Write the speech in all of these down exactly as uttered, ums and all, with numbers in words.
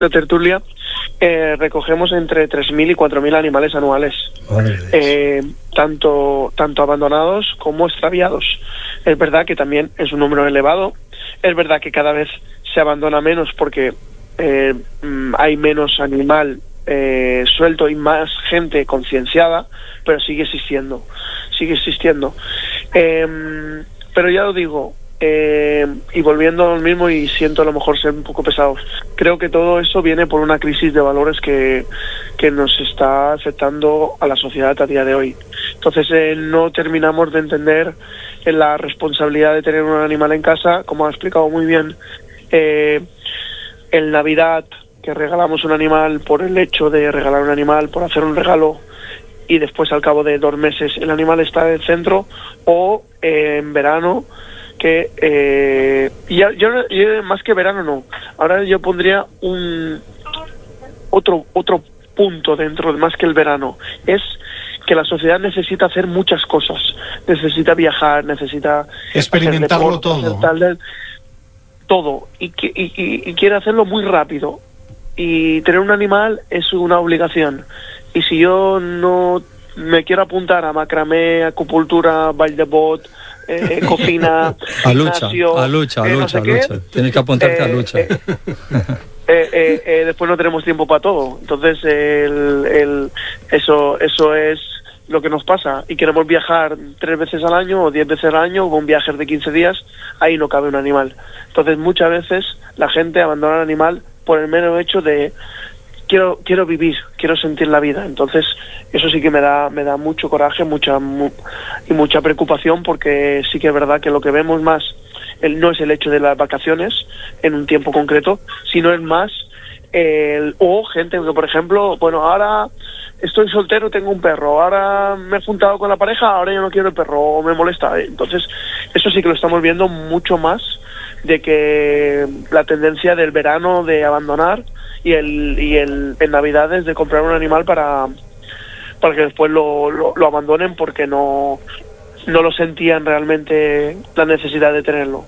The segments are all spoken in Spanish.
de tertulia, eh, recogemos entre tres mil y cuatro mil animales anuales, eh, tanto, tanto abandonados como extraviados. Es verdad que también es un número elevado, es verdad que cada vez se abandona menos porque eh, hay menos animal eh, suelto y más gente concienciada, pero sigue existiendo, sigue existiendo. Eh, pero ya lo digo, eh, y volviendo al mismo, y siento a lo mejor ser un poco pesado, creo que todo eso viene por una crisis de valores que, que nos está afectando a la sociedad a día de hoy. Entonces eh, no terminamos de entender eh, la responsabilidad de tener un animal en casa, como ha explicado muy bien. Eh, en Navidad, que regalamos un animal por el hecho de regalar un animal, por hacer un regalo, y después al cabo de dos meses el animal está en el centro, o eh, en verano, que eh, ya, yo, yo más que verano no, ahora yo pondría un otro otro punto dentro, más que el verano, es que la sociedad necesita hacer muchas cosas, necesita viajar, necesita experimentarlo deporte, todo, tal, todo, y, que, y, y, y quiere hacerlo muy rápido, y tener un animal es una obligación. Y si yo no me quiero apuntar a macramé, acupuntura, baile de bot, eh, cocina, a lucha, gimnasio, a lucha, a eh, lucha, no sé a qué, lucha. Tienes que apuntarte eh, a lucha. Eh, eh, eh, eh, después no tenemos tiempo para todo. Entonces, el, el, eso, eso es lo que nos pasa. Y queremos viajar tres veces al año o diez veces al año, con viajes de quince días, ahí no cabe un animal. Entonces, muchas veces la gente abandona el animal por el mero hecho de quiero quiero vivir, quiero sentir la vida. Entonces eso sí que me da me da mucho coraje, mucha mu, y mucha preocupación, porque sí que es verdad que lo que vemos más el, no es el hecho de las vacaciones en un tiempo concreto, sino es más el, o gente que, por ejemplo, bueno, ahora estoy soltero, tengo un perro, ahora me he juntado con la pareja, ahora ya no quiero el perro, o me molesta. Entonces eso sí que lo estamos viendo mucho más, de que la tendencia del verano de abandonar, y el y el en Navidades de comprar un animal para para que después lo, lo, lo abandonen porque no no lo sentían realmente la necesidad de tenerlo.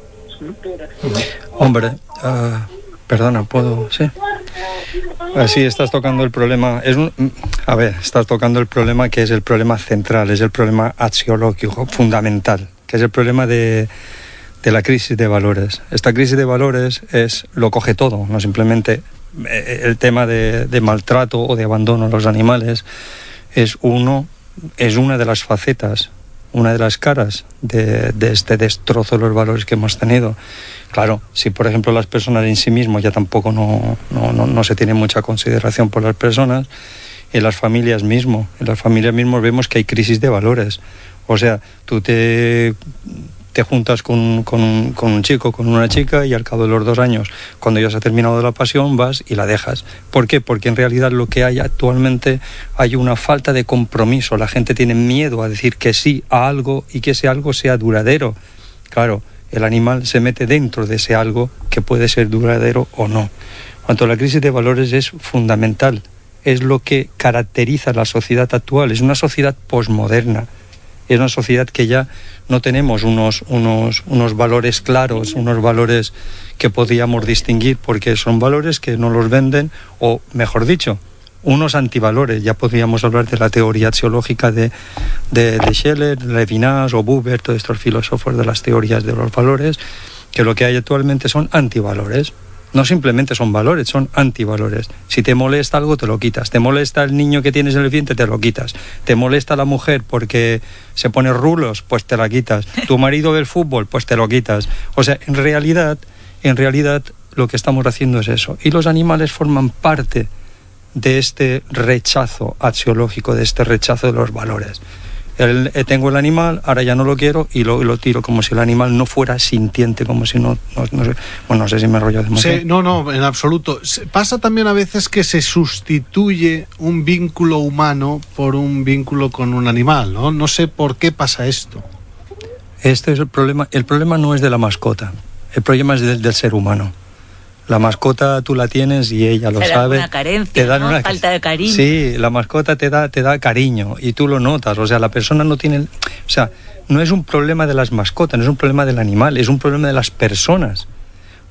Hombre, uh, perdona, ¿puedo? Sí. Así estás tocando el problema. Es un, a ver, estás tocando el problema que es el problema central, es el problema axiológico fundamental, que es el problema de de la crisis de valores. Esta crisis de valores es lo coge todo, no simplemente el tema de, de maltrato o de abandono a los animales, es uno es una de las facetas, una de las caras de, de este destrozo de los valores que hemos tenido. Claro, si por ejemplo las personas en sí mismos ya tampoco no, no, no, no se tiene mucha consideración por las personas, en las familias mismo, en las familias mismos vemos que hay crisis de valores. O sea, tú te te juntas con, con, un, con un chico, con una chica, y al cabo de los dos años, cuando ya se ha terminado la pasión, vas y la dejas. ¿Por qué? Porque en realidad lo que hay actualmente, hay una falta de compromiso. La gente tiene miedo a decir que sí a algo y que ese algo sea duradero. Claro, el animal se mete dentro de ese algo que puede ser duradero o no. Cuanto a la crisis de valores es fundamental. Es lo que caracteriza a la sociedad actual. Es una sociedad posmoderna. Es una sociedad que ya no tenemos unos, unos, unos valores claros, unos valores que podíamos distinguir, porque son valores que no los venden, o mejor dicho, unos antivalores. Ya podríamos hablar de la teoría axiológica de, de, de Scheller, Levinas o Buber, todos estos filósofos de las teorías de los valores, que lo que hay actualmente son antivalores. No simplemente son valores, son antivalores. Si te molesta algo, te lo quitas. Te molesta el niño que tienes en el vientre, te lo quitas. Te molesta la mujer porque se pone rulos, pues te la quitas. Tu marido del fútbol, pues te lo quitas. O sea, en realidad, en realidad lo que estamos haciendo es eso. Y los animales forman parte de este rechazo axiológico, de este rechazo de los valores. El, eh, tengo el animal, ahora ya no lo quiero y lo, y lo tiro, como si el animal no fuera sintiente, como si no, no, no sé, bueno, no sé si me rollo demasiado. Sí, no, no, en absoluto. Pasa también a veces que se sustituye un vínculo humano por un vínculo con un animal, ¿no? No sé por qué pasa esto. Este es el problema. El problema no es de la mascota, el problema es del, del ser humano. La mascota tú la tienes y ella lo Será sabe. Una carencia, te dan ¿no? una Falta de cariño. Sí, la mascota te da, te da cariño y tú lo notas. O sea, la persona no tiene... O sea, no es un problema de las mascotas, no es un problema del animal, es un problema de las personas.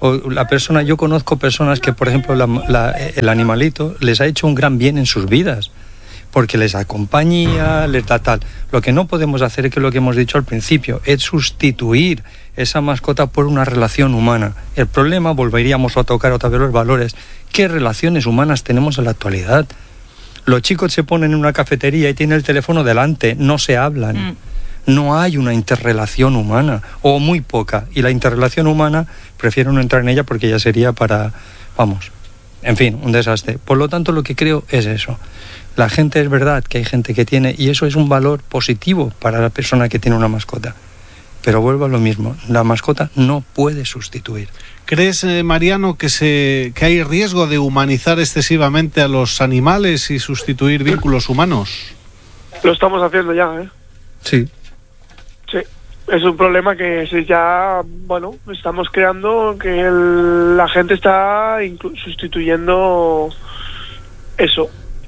O la persona, yo conozco personas que, por ejemplo, la, la, el animalito les ha hecho un gran bien en sus vidas, porque les da compañía, les da tal. Lo que no podemos hacer es que lo que hemos dicho al principio, es sustituir esa mascota por una relación humana. El problema, volveríamos a tocar otra vez los valores. ¿Qué relaciones humanas tenemos en la actualidad? Los chicos se ponen en una cafetería y tienen el teléfono delante, no se hablan. Mm. No hay una interrelación humana, o muy poca. Y la interrelación humana, prefiero no entrar en ella porque ya sería para, vamos, en fin, un desastre. Por lo tanto, lo que creo es eso. La gente, es verdad que hay gente que tiene, y eso es un valor positivo para la persona que tiene una mascota. Pero vuelvo a lo mismo, la mascota no puede sustituir. ¿Crees, eh, Mariano, que, se, que hay riesgo de humanizar excesivamente a los animales y sustituir vínculos humanos? Lo estamos haciendo ya, ¿eh? Sí. Sí, es un problema que ya, bueno, estamos creando que el, la gente está inclu- sustituyendo eso.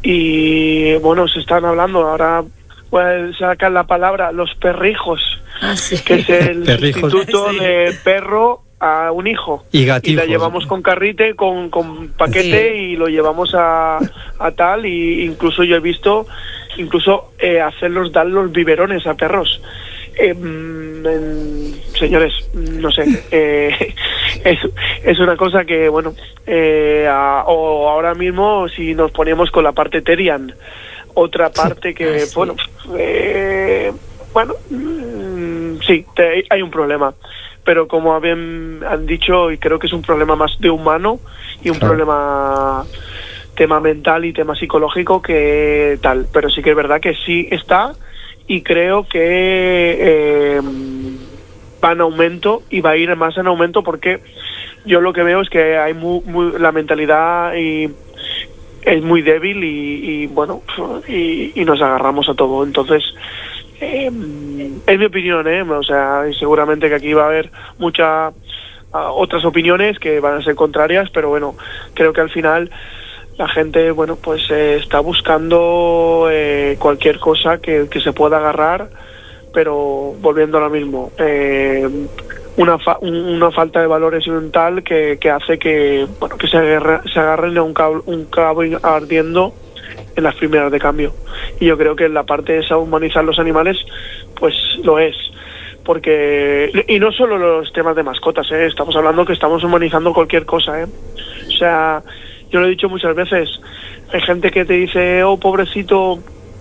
Y bueno, se están hablando, ahora pues, sacan la palabra los perrijos, ah, sí. que es el sustituto sí. de perro a un hijo. Y gatijos. Y la llevamos con carrite, con, con paquete sí. y lo llevamos a, a tal, y incluso yo he visto incluso eh, hacerlos dar los biberones a perros. Eh, en, señores, no sé, eh, es, es una cosa que, bueno, eh, a, o ahora mismo si nos ponemos con la parte Terian, otra parte que, ah, sí. bueno, eh, bueno, mm, sí, te, hay un problema, pero como habían han dicho, y creo que es un problema más de humano y un claro. problema tema mental y tema psicológico que tal, pero sí que es verdad que sí está. Y creo que eh, va en aumento y va a ir más en aumento porque yo lo que veo es que hay muy, muy la mentalidad y es muy débil y, y bueno y, y nos agarramos a todo. Entonces eh, es mi opinión, eh, o sea, y seguramente que aquí va a haber muchas uh, otras opiniones que van a ser contrarias, pero bueno, creo que al final la gente, bueno, pues eh, está buscando eh, cualquier cosa que, que se pueda agarrar, pero volviendo a lo mismo, eh, una, fa- una falta de valores y un tal que, que hace que, bueno, que se, agarre, se agarren a un cabo, un cabo ardiendo en las primeras de cambio. Y yo creo que la parte de esa humanizar los animales, pues lo es. Porque, y no solo los temas de mascotas, ¿eh? Estamos hablando que estamos humanizando cualquier cosa, ¿eh? O sea, yo lo he dicho muchas veces, hay gente que te dice, oh, pobrecito,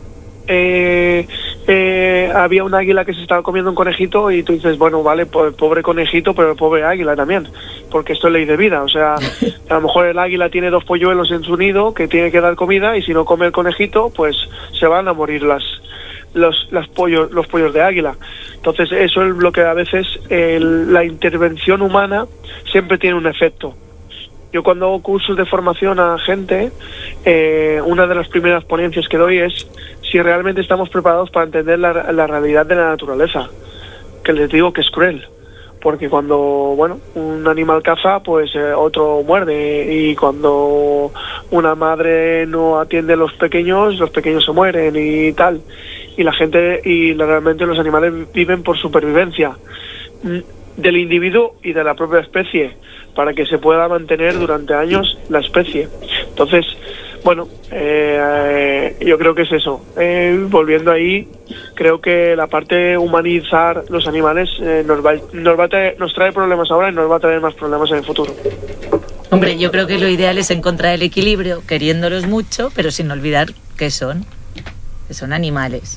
eh, eh, había un águila que se estaba comiendo un conejito, y tú dices, bueno, vale, pues pobre conejito, pero pobre águila también, porque esto es ley de vida. O sea, a lo mejor el águila tiene dos polluelos en su nido que tiene que dar comida, y si no come el conejito, pues se van a morir las los las pollos los pollos de águila. Entonces eso es lo que a veces el, la intervención humana siempre tiene un efecto. Yo cuando hago cursos de formación a gente, eh, una de las primeras ponencias que doy es si realmente estamos preparados para entender la, la realidad de la naturaleza, que les digo que es cruel, porque cuando, bueno, un animal caza, pues eh, otro muerde, y cuando una madre no atiende a los pequeños, los pequeños se mueren y tal, y la gente, y la, realmente los animales viven por supervivencia del individuo y de la propia especie, para que se pueda mantener durante años la especie. Entonces, bueno, eh, yo creo que es eso. Eh, volviendo ahí, creo que la parte de humanizar los animales eh, nos va, nos va a traer, nos trae problemas ahora y nos va a traer más problemas en el futuro. Hombre, yo creo que lo ideal es encontrar el equilibrio, queriéndolos mucho, pero sin olvidar que son, que son animales.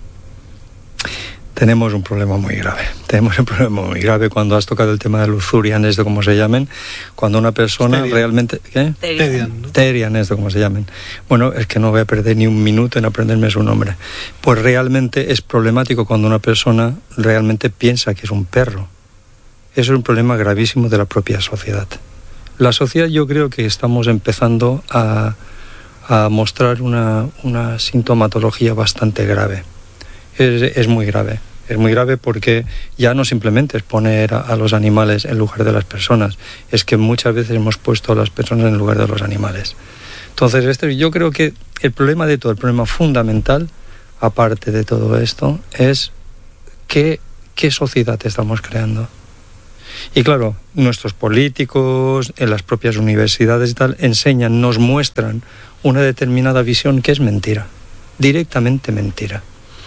Tenemos un problema muy grave. Tenemos un problema muy grave cuando has tocado el tema de los zurianes, de cómo se llamen, cuando una persona Terian. realmente... ¿Qué? Terian. ¿no? Terian es de cómo se llamen. Bueno, es que no voy a perder ni un minuto en aprenderme su nombre. Pues realmente es problemático cuando una persona realmente piensa que es un perro. Eso es un problema gravísimo de la propia sociedad. La sociedad, yo creo que estamos empezando a, a mostrar una, una sintomatología bastante grave. Es, es muy grave, es muy grave porque ya no simplemente es poner a, a los animales en lugar de las personas, es que muchas veces hemos puesto a las personas en lugar de los animales. Entonces, este, yo creo que el problema de todo, el problema fundamental, aparte de todo esto, es qué, qué sociedad estamos creando. Y claro, nuestros políticos, en las propias universidades y tal, enseñan, nos muestran una determinada visión que es mentira, directamente mentira.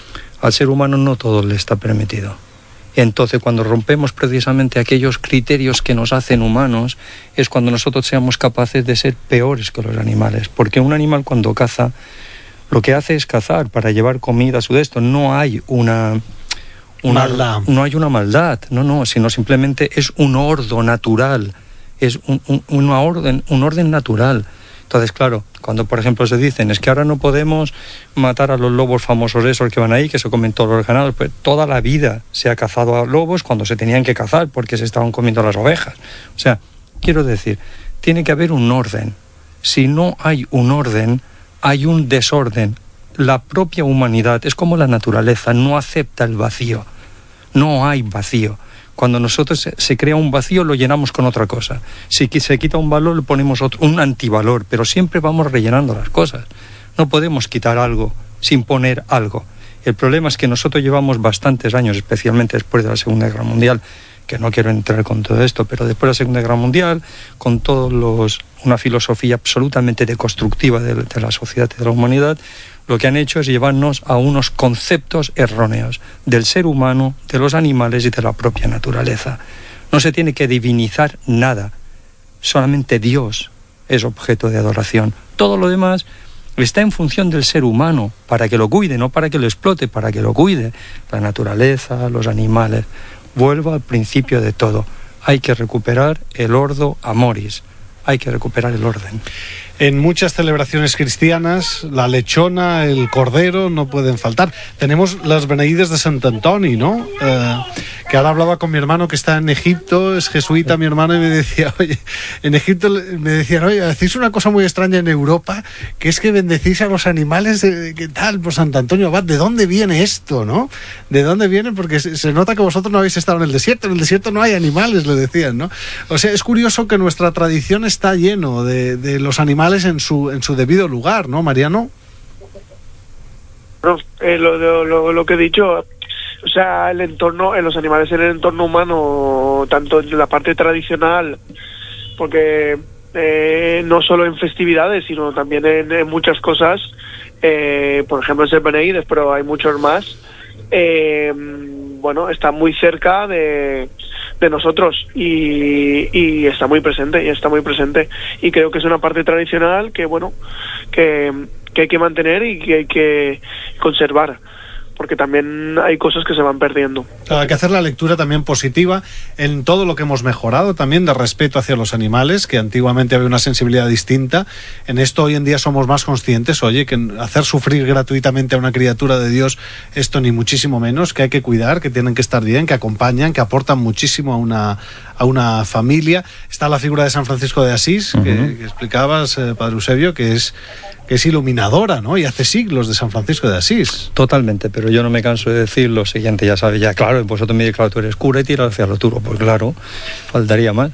Al ser humano no todo le está permitido. Entonces, cuando rompemos precisamente aquellos criterios que nos hacen humanos, es cuando nosotros seamos capaces de ser peores que los animales. Porque un animal cuando caza, lo que hace es cazar para llevar comida a su desto. No hay una... Una, maldad. No hay una maldad, no, no, sino simplemente es un orden natural, es un, un, una orden, un orden natural. Entonces, claro, cuando por ejemplo se dicen, es que ahora no podemos matar a los lobos famosos esos que van ahí, que se comen todos los ganados, pues toda la vida se ha cazado a lobos cuando se tenían que cazar porque se estaban comiendo las ovejas. O sea, quiero decir, tiene que haber un orden. Si no hay un orden, hay un desorden. La propia humanidad es como la naturaleza, no acepta el vacío. No hay vacío. Cuando nosotros se, se crea un vacío, lo llenamos con otra cosa. Si se quita un valor, le ponemos otro, un antivalor, pero siempre vamos rellenando las cosas. No podemos quitar algo sin poner algo. El problema es que nosotros llevamos bastantes años, especialmente después de la Segunda Guerra Mundial, que no quiero entrar con todo esto, pero después de la Segunda Guerra Mundial, con todos los una filosofía absolutamente deconstructiva de, de la sociedad y de la humanidad, lo que han hecho es llevarnos a unos conceptos erróneos del ser humano, de los animales y de la propia naturaleza. No se tiene que divinizar nada, solamente Dios es objeto de adoración. Todo lo demás está en función del ser humano, para que lo cuide, no para que lo explote, para que lo cuide. La naturaleza, los animales. Vuelvo al principio de todo. Hay que recuperar el ordo amoris. Hay que recuperar el orden. En muchas celebraciones cristianas, la lechona, el cordero no pueden faltar. Tenemos las Beneídes de Sant Antoni, ¿no? Eh, que ahora hablaba con mi hermano que está en Egipto, es jesuita mi hermano, y me decía, oye, en Egipto me decían, oye, hacéis una cosa muy extraña en Europa, que es que bendecís a los animales, de, ¿qué tal? Por Sant Antonio Abad, ¿de dónde viene esto, no? ¿De dónde viene? Porque se, se nota que vosotros no habéis estado en el desierto, en el desierto no hay animales, le decían, ¿no? O sea, es curioso que nuestra tradición está lleno de, de los animales en su en su debido lugar, ¿no, Mariano? No, eh, lo, lo, lo que he dicho, o sea, el entorno, en los animales en el entorno humano, tanto en la parte tradicional, porque eh, no solo en festividades, sino también en, en muchas cosas, eh, por ejemplo en Beneídes, pero hay muchos más, eh, bueno, está muy cerca de de nosotros y, y está muy presente y está muy presente y creo que es una parte tradicional que bueno que, que hay que mantener y que hay que conservar, porque también hay cosas que se van perdiendo. Hay que hacer la lectura también positiva en todo lo que hemos mejorado, también de respeto hacia los animales, que antiguamente había una sensibilidad distinta. En esto hoy en día somos más conscientes, oye, que hacer sufrir gratuitamente a una criatura de Dios, esto ni muchísimo menos, que hay que cuidar, que tienen que estar bien, que acompañan, que aportan muchísimo a una, a una familia. Está la figura de San Francisco de Asís, uh-huh. que, que explicabas, eh, Padre Eusebio, que es que es iluminadora, ¿no? Y hace siglos de San Francisco de Asís. Totalmente, pero yo no me canso de decir lo siguiente, ya sabes, ya claro, vosotros me diréis, claro, tú eres cura y tiras hacia lo duro, pues claro, faltaría más.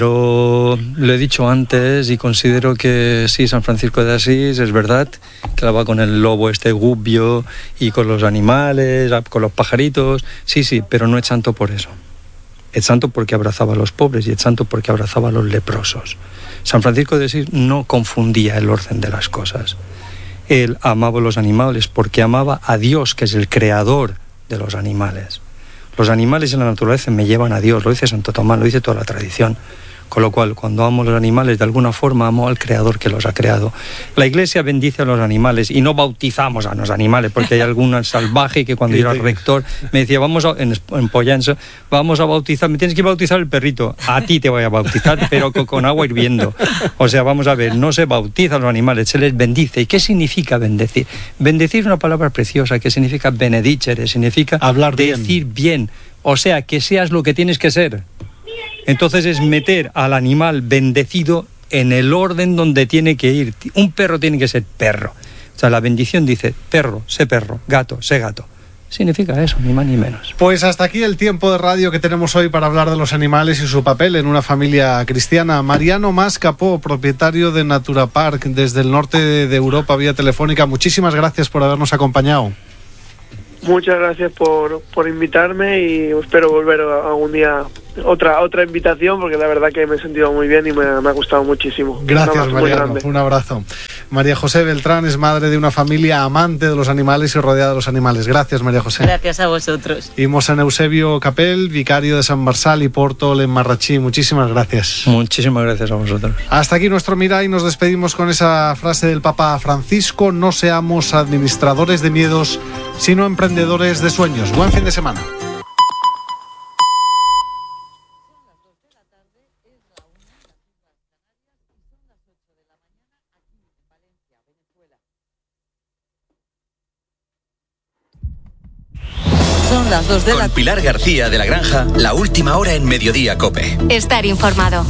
Pero lo he dicho antes y considero que sí, San Francisco de Asís, es verdad, que va con el lobo este gubbio y con los animales, con los pajaritos, sí, sí, pero no es santo por eso. Es santo porque abrazaba a los pobres y es santo porque abrazaba a los leprosos. San Francisco de Asís no confundía el orden de las cosas. Él amaba a los animales porque amaba a Dios, que es el creador de los animales. Los animales en la naturaleza me llevan a Dios, lo dice Santo Tomás, lo dice toda la tradición. Con lo cual, cuando amo a los animales, de alguna forma amo al creador que los ha creado. La Iglesia bendice a los animales y no bautizamos a los animales, porque hay algún salvaje que cuando yo era rector me decía, vamos a, en, en Pollença, vamos a bautizar, me tienes que bautizar el perrito. A ti te voy a bautizar, pero con, con agua hirviendo. O sea, vamos a ver, no se bautiza a los animales, se les bendice. ¿Y qué significa bendecir? Bendecir es una palabra preciosa que significa benedicere, significa hablar bien. Decir bien. O sea, que seas lo que tienes que ser. Entonces es meter al animal bendecido en el orden donde tiene que ir. Un perro tiene que ser perro. O sea, la bendición dice perro, sé perro, gato, sé gato. Significa eso, ni más ni menos. Pues hasta aquí el tiempo de radio que tenemos hoy para hablar de los animales y su papel en una familia cristiana. Mariano Mas Capó, propietario de Natura Park desde el norte de Europa vía telefónica. Muchísimas gracias por habernos acompañado. Muchas gracias por, por invitarme y espero volver algún día otra otra invitación, porque la verdad que me he sentido muy bien y me, me ha gustado muchísimo. Gracias, Mariano. Un abrazo. María José Beltrán es madre de una familia amante de los animales y rodeada de los animales. Gracias, María José. Gracias a vosotros. Y Mosén Eusebio Capel, vicario de San Marsal y Portol en Marratxí. Muchísimas gracias. Muchísimas gracias a vosotros. Hasta aquí nuestro Mira y nos despedimos con esa frase del Papa Francisco: no seamos administradores de miedos, sino emprendedores de sueños. Buen fin de semana. Son las dos de la... Con Pilar García de la Granja, la última hora en Mediodía COPE. Estar informado.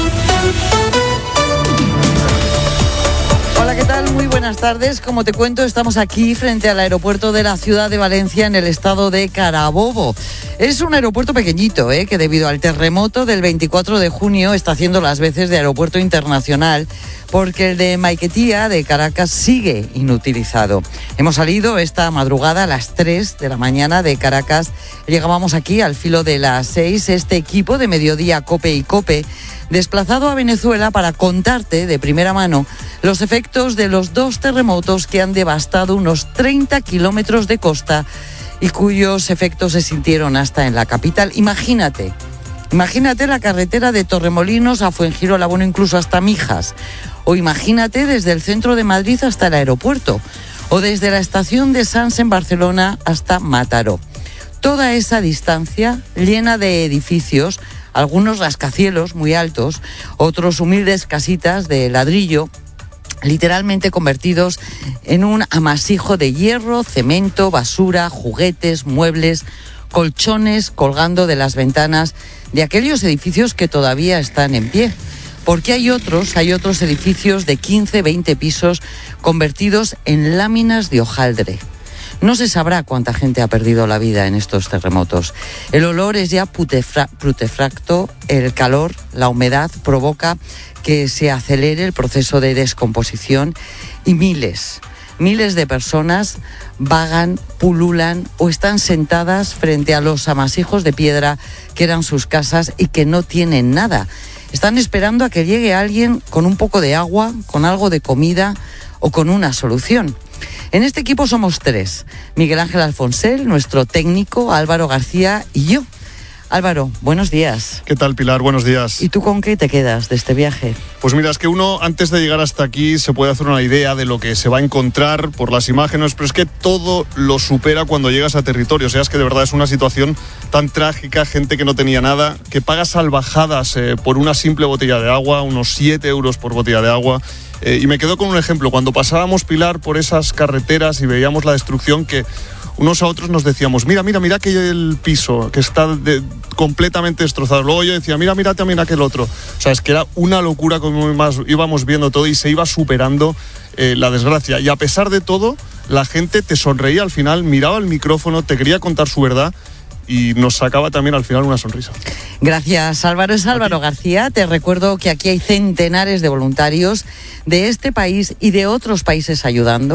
Hola, ¿qué tal? Muy buenas tardes. Como te cuento, estamos aquí frente al aeropuerto de la ciudad de Valencia, en el estado de Carabobo. Es un aeropuerto pequeñito, ¿eh? que debido al terremoto del veinticuatro de junio está haciendo las veces de aeropuerto internacional, porque el de Maiquetía, de Caracas, sigue inutilizado. Hemos salido esta madrugada a las tres de la mañana de Caracas. Llegábamos aquí al filo de las seis, este equipo de Mediodía COPE y COPE, desplazado a Venezuela para contarte de primera mano los efectos de los dos terremotos que han devastado unos treinta kilómetros de costa y cuyos efectos se sintieron hasta en la capital. Imagínate, imagínate la carretera de Torremolinos a Fuengirola, bueno, incluso hasta Mijas. O imagínate desde el centro de Madrid hasta el aeropuerto, o desde la estación de Sants en Barcelona hasta Mataró. Toda esa distancia llena de edificios, algunos rascacielos muy altos, otros humildes casitas de ladrillo, literalmente convertidos en un amasijo de hierro, cemento, basura, juguetes, muebles, colchones colgando de las ventanas de aquellos edificios que todavía están en pie. Porque hay otros, hay otros edificios de quince, veinte pisos convertidos en láminas de hojaldre. No se sabrá cuánta gente ha perdido la vida en estos terremotos. El olor es ya putefra- putefacto, el calor, la humedad provoca que se acelere el proceso de descomposición y miles, miles de personas vagan, pululan o están sentadas frente a los amasijos de piedra que eran sus casas y que no tienen nada. Están esperando a que llegue alguien con un poco de agua, con algo de comida o con una solución. En este equipo somos tres: Miguel Ángel Alfonsel, nuestro técnico, Álvaro García y yo. Álvaro, buenos días. ¿Qué tal, Pilar? Buenos días. ¿Y tú con qué te quedas de este viaje? Pues mira, es que uno antes de llegar hasta aquí se puede hacer una idea de lo que se va a encontrar por las imágenes, pero es que todo lo supera cuando llegas a territorio. O sea, es que de verdad es una situación tan trágica, gente que no tenía nada, que paga salvajadas eh, por una simple botella de agua, unos siete euros por botella de agua. Eh, y me quedo con un ejemplo. Cuando pasábamos, Pilar, por esas carreteras y veíamos la destrucción, que unos a otros nos decíamos, mira, mira, mira que el piso que está de, completamente destrozado. Luego yo decía, mira, mira también aquel otro. O sea, es que era una locura como más íbamos viendo todo y se iba superando eh, la desgracia. Y a pesar de todo, la gente te sonreía al final, miraba el micrófono, te quería contar su verdad y nos sacaba también al final una sonrisa. Gracias, Álvaro. Es Álvaro García. Te recuerdo que aquí hay centenares de voluntarios de este país y de otros países ayudando.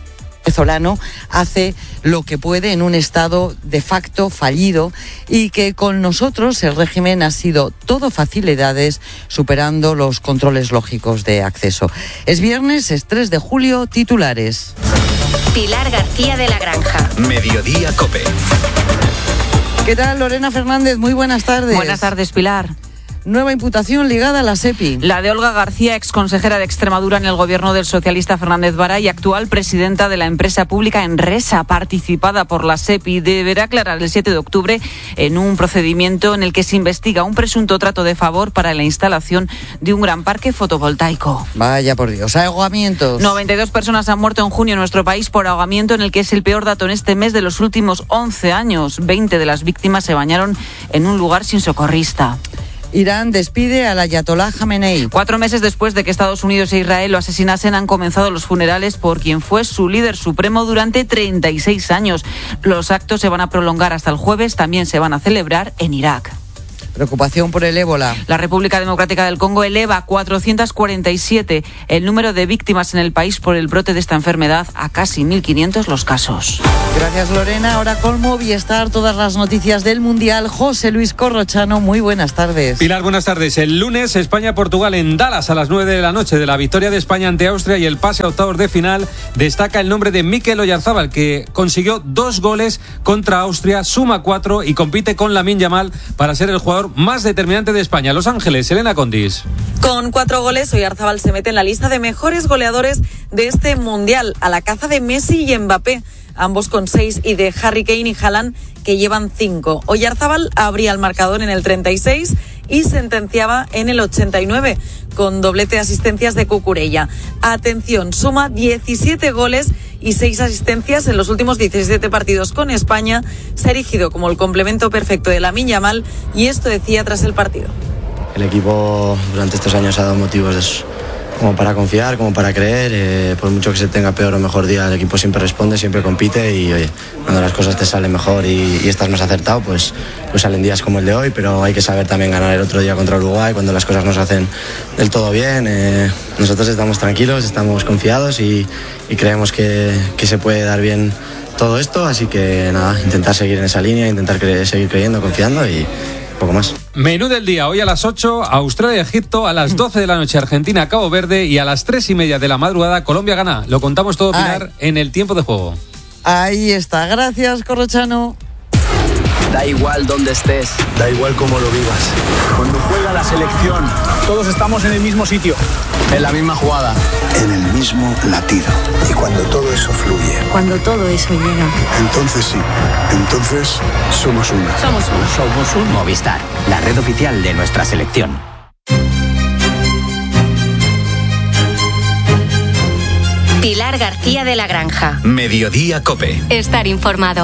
El venezolano hace lo que puede en un estado de facto fallido y que con nosotros el régimen ha sido todo facilidades, superando los controles lógicos de acceso. Es viernes, es tres de julio, titulares. Pilar García de la Granja. Mediodía COPE. ¿Qué tal, Lorena Fernández? Muy buenas tardes. Buenas tardes, Pilar. Nueva imputación ligada a la SEPI. La de Olga García, exconsejera de Extremadura en el gobierno del socialista Fernández Vara y actual presidenta de la empresa pública Enresa, participada por la SEPI, deberá aclarar el siete de octubre en un procedimiento en el que se investiga un presunto trato de favor para la instalación de un gran parque fotovoltaico. Vaya por Dios, ahogamientos. noventa y dos personas han muerto en junio en nuestro país por ahogamiento, en el que es el peor dato en este mes de los últimos once años. veinte de las víctimas se bañaron en un lugar sin socorrista. Irán despide al ayatolá Jamenei. Cuatro meses después de que Estados Unidos e Israel lo asesinasen, han comenzado los funerales por quien fue su líder supremo durante treinta y seis años. Los actos se van a prolongar hasta el jueves, también se van a celebrar en Irak. Preocupación por el ébola. La República Democrática del Congo eleva a cuatrocientos cuarenta y siete el número de víctimas en el país por el brote de esta enfermedad, a casi mil quinientos los casos. Gracias, Lorena. Ahora con Movistar, todas las noticias del Mundial. José Luis Corrochano, muy buenas tardes. Pilar, buenas tardes. El lunes, España-Portugal en Dallas a las nueve de la noche. De la victoria de España ante Austria y el pase a octavos de final, destaca el nombre de Mikel Oyarzabal, que consiguió dos goles contra Austria, suma cuatro y compite con Lamine Yamal para ser el jugador más determinante de España. Los Ángeles, Elena Condis. Con cuatro goles, Oyarzabal se mete en la lista de mejores goleadores de este Mundial, a la caza de Messi y Mbappé, ambos con seis, y de Harry Kane y Haaland, que llevan cinco. Oyarzabal abría el marcador en el treinta y seis y sentenciaba en el ochenta y nueve, con doblete de asistencias de Cucurella. Atención, suma diecisiete goles y seis asistencias en los últimos diecisiete partidos con España. Se ha erigido como el complemento perfecto de Lamine Yamal, y esto decía tras el partido. El equipo durante estos años ha dado motivos de como para confiar, como para creer, eh, por mucho que se tenga peor o mejor día, el equipo siempre responde, siempre compite y oye, cuando las cosas te salen mejor y, y estás más acertado, pues, pues salen días como el de hoy, pero hay que saber también ganar el otro día contra Uruguay cuando las cosas no se hacen del todo bien. Eh, nosotros estamos tranquilos, estamos confiados y, y creemos que, que se puede dar bien todo esto, así que nada, intentar seguir en esa línea, intentar cre- seguir creyendo, confiando y poco más. Menú del día, hoy a las ocho, Australia-Egipto, a las doce de la noche, Argentina-Cabo Verde, y a las tres y media de la madrugada, Colombia-Ghana. Lo contamos todo, Pilar, Ay. en el tiempo de juego. Ahí está, gracias, Corrochano. Da igual dónde estés, da igual cómo lo vivas. Cuando juega la selección, todos estamos en el mismo sitio, en la misma jugada, en el mismo latido. Y cuando todo eso fluye, cuando todo eso llega, entonces sí, entonces somos uno. Somos uno. Somos un Movistar, la red oficial de nuestra selección. Pilar García de la Granja. Mediodía Cope. Estar informado.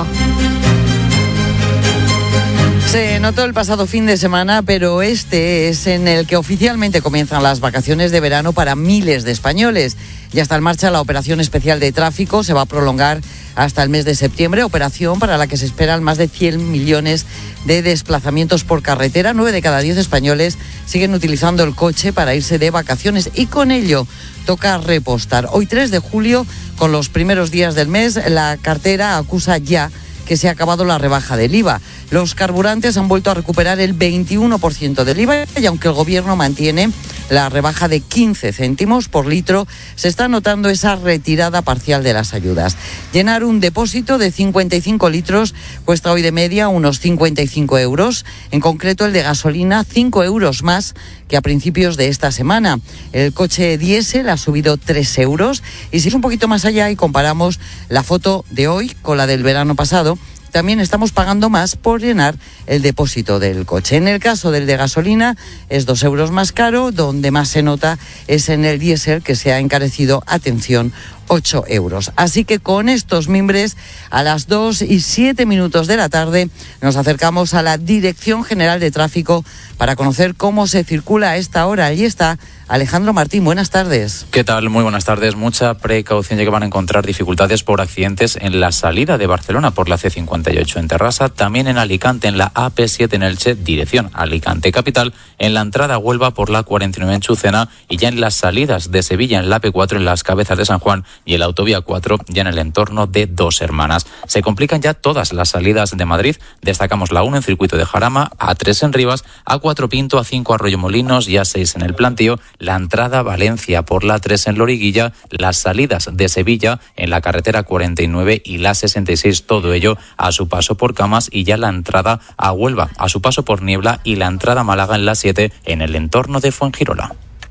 Se notó el pasado fin de semana, pero este es en el que oficialmente comienzan las vacaciones de verano para miles de españoles. Ya está en marcha la operación especial de tráfico, se va a prolongar hasta el mes de septiembre, operación para la que se esperan más de cien millones de desplazamientos por carretera. Nueve de cada diez españoles siguen utilizando el coche para irse de vacaciones y con ello toca repostar. Hoy, tres de julio, con los primeros días del mes, la cartera acusa ya que se ha acabado la rebaja del I V A. Los carburantes han vuelto a recuperar el veintiuno por ciento del I V A y aunque el gobierno mantiene la rebaja de quince céntimos por litro, se está notando esa retirada parcial de las ayudas. Llenar un depósito de cincuenta y cinco litros cuesta hoy de media unos cincuenta y cinco euros. En concreto, el de gasolina, cinco euros más que a principios de esta semana. El coche diésel ha subido tres euros. Y si es un poquito más allá y comparamos la foto de hoy con la del verano pasado, también estamos pagando más por llenar el depósito del coche. En el caso del de gasolina es dos euros más caro, donde más se nota es en el diésel, que se ha encarecido, atención, ocho euros. Así que con estos mimbres, a las dos y siete minutos de la tarde, nos acercamos a la Dirección General de Tráfico para conocer cómo se circula a esta hora. Allí está Alejandro Martín, buenas tardes. ¿Qué tal? Muy buenas tardes. Mucha precaución, ya que van a encontrar dificultades por accidentes en la salida de Barcelona por la C cincuenta y ocho en Terrassa, también en Alicante, en la A P siete en Elche, dirección Alicante Capital, en la entrada a Huelva por la cuarenta y nueve en Chucena y ya en las salidas de Sevilla en la A P cuatro en las Cabezas de San Juan y en la autovía cuatro ya en el entorno de Dos Hermanas. Se complican ya todas las salidas de Madrid. Destacamos la uno en Circuito de Jarama, A tres en Rivas, A cuatro Pinto, A cinco Arroyomolinos y A seis en El Plantío, la entrada a Valencia por la tres en Loriguilla, las salidas de Sevilla en la carretera cuarenta y nueve y la sesenta y seis, todo ello a su paso por Camas, y ya la entrada a Huelva a su paso por Niebla y la entrada a Málaga en la siete en el entorno de Fuengirola.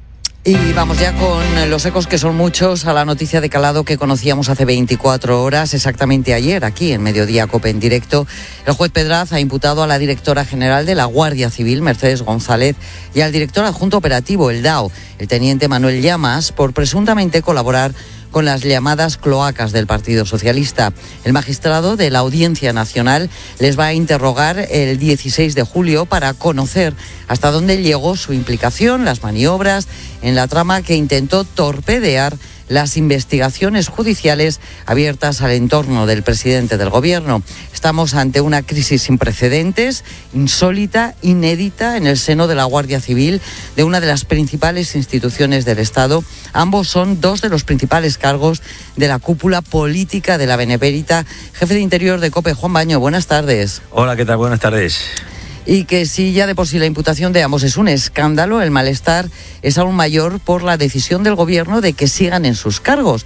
Y vamos ya con los ecos, que son muchos, a la noticia de calado que conocíamos hace veinticuatro horas, exactamente ayer, aquí en Mediodía Cope en directo. El juez Pedraz ha imputado a la directora general de la Guardia Civil, Mercedes González, y al director adjunto operativo, el D A O, el teniente Manuel Llamas, por presuntamente colaborar con las llamadas cloacas del Partido Socialista. El magistrado de la Audiencia Nacional les va a interrogar el dieciséis de julio para conocer hasta dónde llegó su implicación, las maniobras en la trama que intentó torpedear las investigaciones judiciales abiertas al entorno del presidente del gobierno. Estamos ante una crisis sin precedentes, insólita, inédita en el seno de la Guardia Civil, de una de las principales instituciones del Estado. Ambos son dos de los principales cargos de la cúpula política de la Benemérita. Jefe de Interior de COPE, Juan Baño, buenas tardes. Hola, ¿qué tal? Buenas tardes. Y que si ya de por sí la imputación de ambos es un escándalo, el malestar es aún mayor por la decisión del gobierno de que sigan en sus cargos.